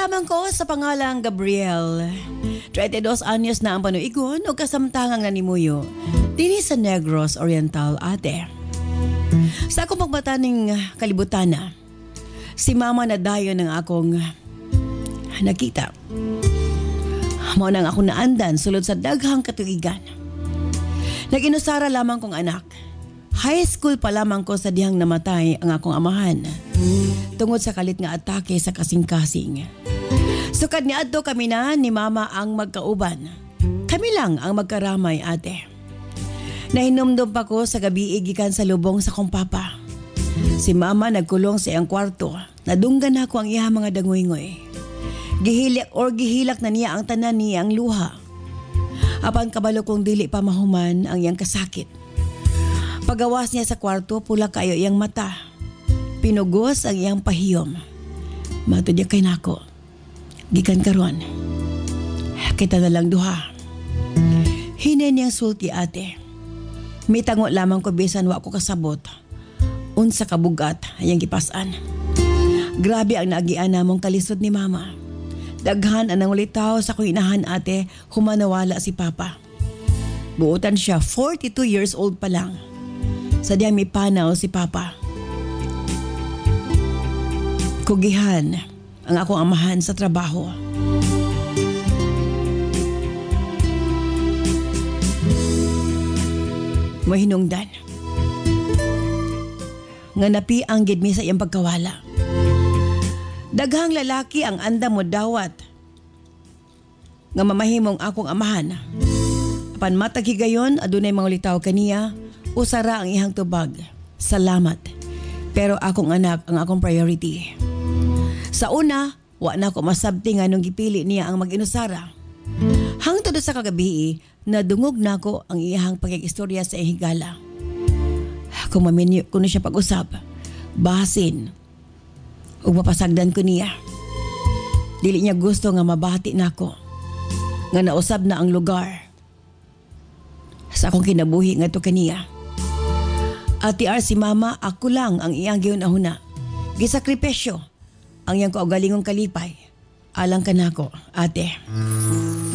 lamang ko sa pangalang Gabriel. 32 anyos na ang panuigon o kasamtangang nanimuyo dini sa Negros Oriental, ate. Sa akong pagbataning kalibutana, si mama na dayo ng akong nakita. Mao nang ako naandan sulod sa daghang katuigan. Nag-inusara lamang kong anak. High school pa lamang ko sa dihang namatay ang akong amahan. Tungod sa kalit nga atake sa kasing-kasing. Sukad ni adto kami na ni mama ang magkauban. Kami lang ang magkaramay, ate. Nahinumdum pa ko sa gabi gikan sa lubong sa kong papa. Si mama nagkulong sa iyang kwarto. Nadunggan ako ang iya mga dangoy-ngoy. Gihilak na niya ang tanan niya ang luha. Apan kabalo kong dili pa mahuman ang iyang kasakit. Pagawas niya sa kwarto, pula kayo iyang mata. Pinugos ang iyang pahiyom. Matod niya kay nako. Gikan karon. Kita na lang duha. Hinay niyang sulti, ate. Mitango lamang ko bisan wa ko kasabot. Unsa kabugat ayang gipasan. Grabe ang naagian namong kalisod ni mama. Daghan anang ulitaw sa kuinahan, ate, humanawala si papa. Buotan siya, 42 years old pa lang. Sadyang may panaw si papa. Kugihan ang akong amahan sa trabaho. Mahinungdan. Nga napi ang gidmi sa iyang pagkawala. Daghang lalaki ang anda mo dawat nga mamahimong akong amahan. Apan matag higayon adunay mga litaw kaniya, usara ang ihang tubag. Salamat. Pero akong anak ang akong priority. Sa una, wa na ko masabti nga nung gipili niya ang mag-inusara. Hangtod sa kagabi, nadungog na ko ang iyang pagkikistorya sa iyang higala. Kung maminyo ko na siya pag-usap, bahasin ug mapasagdan ko niya. Dili niya gusto nga mabati nako nga nausab na ang lugar sa akong kinabuhi nga to kaniya. Ati si mama, ako lang ang iyang giunahuna. Gisakripisyo ang iyang kaugalingong kalipay alang kanako, ate.